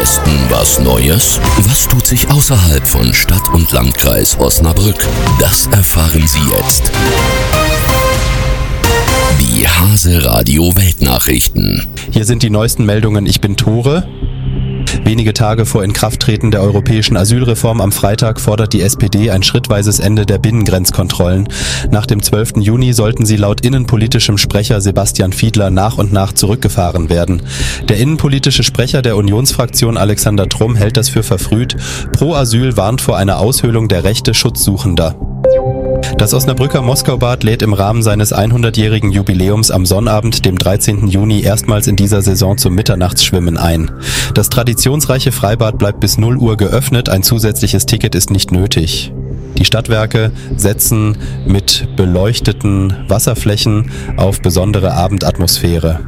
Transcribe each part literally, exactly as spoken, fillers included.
Westen was Neues? Was tut sich außerhalb von Stadt und Landkreis Osnabrück? Das erfahren Sie jetzt. Die Hase Radio Weltnachrichten. Hier sind die neuesten Meldungen. Ich bin Tore. Wenige Tage vor Inkrafttreten der europäischen Asylreform am Freitag fordert die S P D ein schrittweises Ende der Binnengrenzkontrollen. Nach dem zwölften Juni sollten sie laut innenpolitischem Sprecher Sebastian Fiedler nach und nach zurückgefahren werden. Der innenpolitische Sprecher der Unionsfraktion Alexander Trumm hält das für verfrüht. Pro Asyl warnt vor einer Aushöhlung der Rechte Schutzsuchender. Das Osnabrücker Moskaubad lädt im Rahmen seines hundertjährigen Jubiläums am Sonnabend, dem dreizehnten Juni, erstmals in dieser Saison zum Mitternachtsschwimmen ein. Das traditionsreiche Freibad bleibt bis null Uhr geöffnet, ein zusätzliches Ticket ist nicht nötig. Die Stadtwerke setzen mit beleuchteten Wasserflächen auf besondere Abendatmosphäre.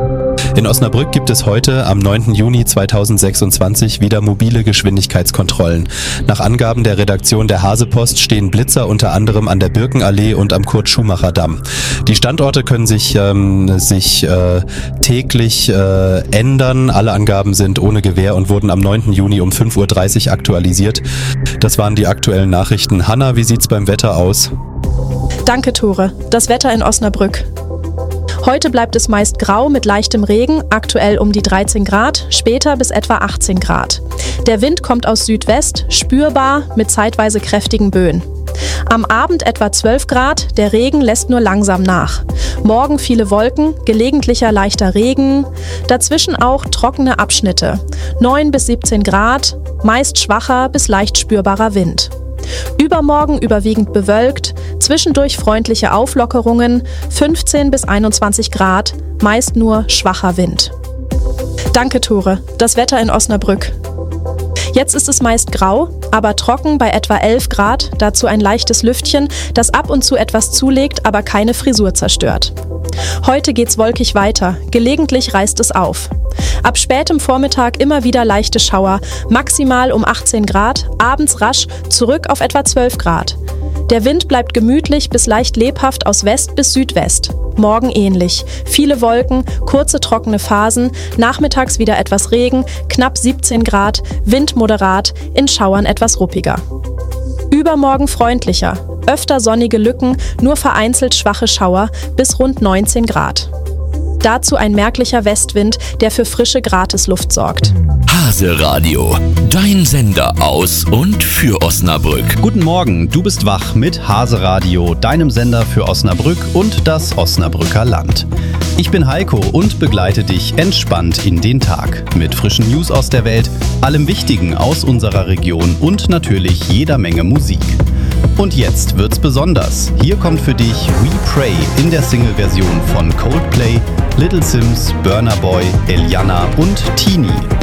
In Osnabrück gibt es heute, am neunten Juni zweitausendsechsundzwanzig, wieder mobile Geschwindigkeitskontrollen. Nach Angaben der Redaktion der Hasepost stehen Blitzer unter anderem an der Birkenallee und am Kurt-Schumacher-Damm. Die Standorte können sich, ähm, sich äh, täglich äh, ändern. Alle Angaben sind ohne Gewähr und wurden am neunten Juni um fünf Uhr dreißig aktualisiert. Das waren die aktuellen Nachrichten. Hanna, wie sieht's beim Wetter aus? Danke, Tore. Das Wetter in Osnabrück. Heute bleibt es meist grau mit leichtem Regen, aktuell um die dreizehn Grad, später bis etwa achtzehn Grad. Der Wind kommt aus Südwest, spürbar mit zeitweise kräftigen Böen. Am Abend etwa zwölf Grad, der Regen lässt nur langsam nach. Morgen viele Wolken, gelegentlicher leichter Regen, dazwischen auch trockene Abschnitte. neun bis siebzehn Grad, meist schwacher bis leicht spürbarer Wind. Übermorgen überwiegend bewölkt, zwischendurch freundliche Auflockerungen, fünfzehn bis einundzwanzig Grad, meist nur schwacher Wind. Danke, Tore. Das Wetter in Osnabrück. Jetzt ist es meist grau, aber trocken bei etwa elf Grad, dazu ein leichtes Lüftchen, das ab und zu etwas zulegt, aber keine Frisur zerstört. Heute geht's wolkig weiter, gelegentlich reißt es auf. Ab spätem Vormittag immer wieder leichte Schauer, maximal um achtzehn Grad, abends rasch zurück auf etwa zwölf Grad. Der Wind bleibt gemütlich bis leicht lebhaft aus West bis Südwest. Morgen ähnlich. Viele Wolken, kurze trockene Phasen, nachmittags wieder etwas Regen, knapp siebzehn Grad, Wind moderat, in Schauern etwas ruppiger. Übermorgen freundlicher, öfter sonnige Lücken, nur vereinzelt schwache Schauer bis rund neunzehn Grad. Dazu ein merklicher Westwind, der für frische Gratisluft sorgt. Hase Radio, dein Sender aus und für Osnabrück. Guten Morgen, du bist wach mit Hase Radio, deinem Sender für Osnabrück und das Osnabrücker Land. Ich bin Heiko und begleite dich entspannt in den Tag mit frischen News aus der Welt, allem Wichtigen aus unserer Region und natürlich jeder Menge Musik. Und jetzt wird's besonders. Hier kommt für dich We Pray in der Single-Version von Coldplay, Little Sims, Burna Boy, Eliana und Tini.